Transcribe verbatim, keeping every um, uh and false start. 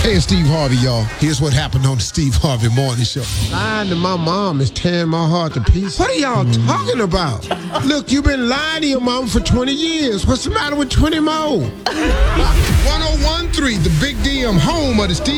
Hey, it's Steve Harvey, y'all. Here's what happened on the Steve Harvey Morning Show. Lying to my mom is tearing my heart to pieces. What are y'all talking about? Look, you've been lying to your mom for twenty years. What's the matter with twenty more? one oh one point three, the Big D M, home of the Steve